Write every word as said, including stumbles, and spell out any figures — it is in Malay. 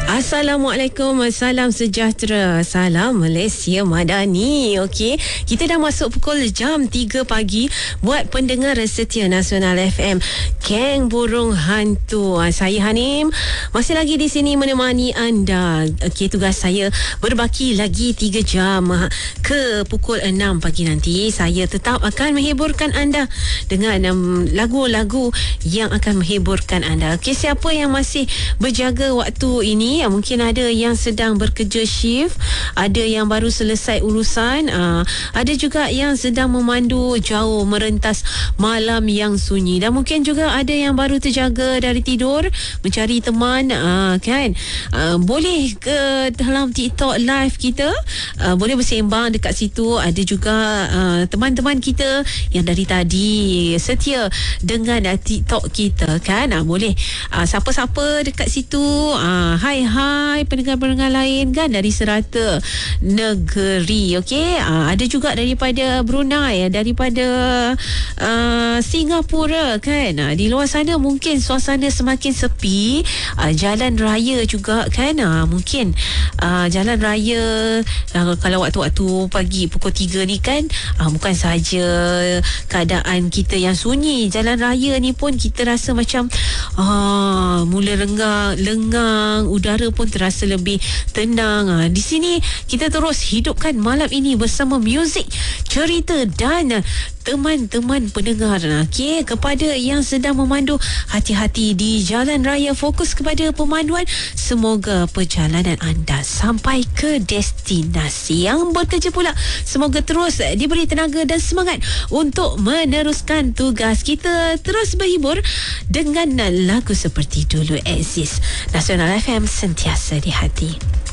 Assalamualaikum, salam sejahtera, salam Malaysia Madani. Okey, kita dah masuk pukul jam tiga pagi buat pendengar setia Nasional F M. Geng Burung Hantu. Saya Hanim masih lagi di sini menemani anda. Okey, tugas saya berbaki lagi tiga jam ke pukul enam pagi nanti. Saya tetap akan menghiburkan anda dengan um, lagu-lagu yang akan menghiburkan anda. Okey, siapa yang masih berjaga waktu ini? Mungkin ada yang sedang bekerja shift, ada yang baru selesai urusan, aa, ada juga yang sedang memandu jauh merentas malam yang sunyi, dan mungkin juga ada yang baru terjaga dari tidur mencari teman, aa, kan aa, boleh ke dalam TikTok live kita, aa, boleh bersembang dekat situ. Ada juga aa, teman-teman kita yang dari tadi setia dengan aa, TikTok kita, kan aa, boleh aa, siapa-siapa dekat situ, aa, hai hai pendengar-pendengar lain kan dari serata negeri. Okey, uh, ada juga daripada Brunei, daripada uh, Singapura, kan. Uh, di luar sana mungkin suasana semakin sepi, uh, jalan raya juga, kan. Uh, mungkin uh, jalan raya uh, kalau waktu-waktu pagi pukul tiga ni, kan, uh, bukan saja keadaan kita yang sunyi, jalan raya ni pun kita rasa macam uh, mula renggang, lengang, udara pun terasa lebih tenang. Ha, di sini kita terus hidupkan malam ini bersama muzik, cerita dan teman-teman pendengar. Okey, kepada yang sedang memandu, hati-hati di jalan raya, fokus kepada pemanduan. Semoga perjalanan anda sampai ke destinasi. Yang bekerja pula, semoga terus diberi tenaga dan semangat untuk meneruskan tugas. Kita terus berhibur dengan lagu seperti dulu eksis. Nasional F M, sentiasa di hati.